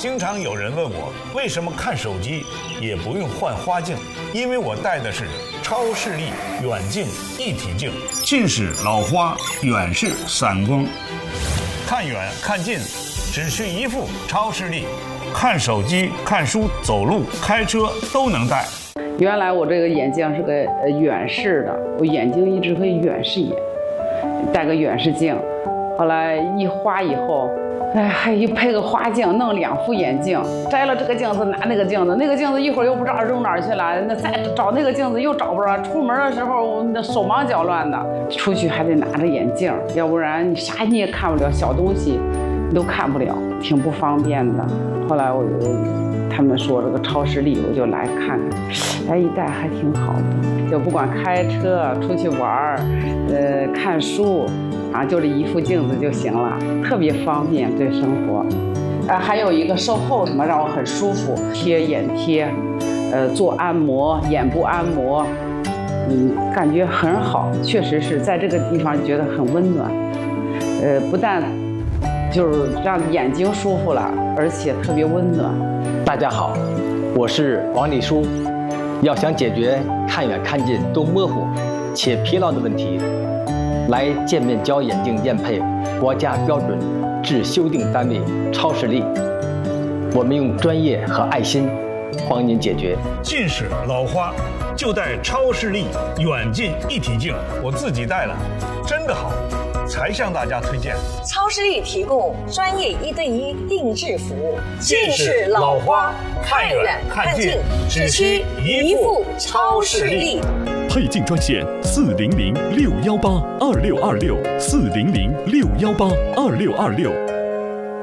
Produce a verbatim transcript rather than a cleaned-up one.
经常有人问我，为什么看手机也不用换花镜？因为我戴的是超视力远近一体镜，近视、老花，远视、散光，看远看近只需一副超视力，看手机、看书、走路、开车都能戴。 原来我这个眼镜是个呃远视的，我眼睛一直会远视眼，戴个远视镜，后来一花以后。哎，还一配个花镜，弄两副眼镜，摘了这个镜子拿那个镜子，那个镜子一会儿又不知道扔哪儿去了，那再找那个镜子又找不着，出门的时候那手忙脚乱的，出去还得拿着眼镜，要不然你啥你也看不了，小东西你都看不了，挺不方便的。后来我就他们说这个超视力，我就来看看，哎，一戴还挺好的，就不管开车出去玩，呃，看书。啊，就这一副镜子就行了，特别方便对生活。啊，还有一个售后什么让我很舒服，贴眼贴，呃，做按摩，眼部按摩，嗯，感觉很好，确实是在这个地方觉得很温暖。呃，不但就是让眼睛舒服了，而且特别温暖。 大家好，我是王立书。要想解决看远看近都模糊且疲劳的问题。来健面胶眼镜验配国家标准制修订单位超视力，我们用专业和爱心帮您解决近视、老花，就戴超视力远近一体镜，我自己戴了，真的好，才向大家推荐。 超视力提供专业一对一定制服务，近视、老花，看远看近，只需一副超视力。 配镜专线四零零六幺八二六二六四零零六幺八二六二六。